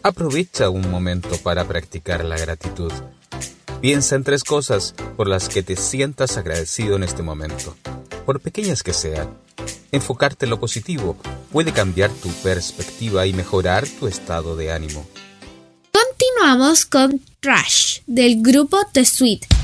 Aprovecha un momento para practicar la gratitud. Piensa en 3 cosas por las que te sientas agradecido en este momento, por pequeñas que sean. Enfocarte en lo positivo puede cambiar tu perspectiva y mejorar tu estado de ánimo. Continuamos con Trash del grupo The Sweet.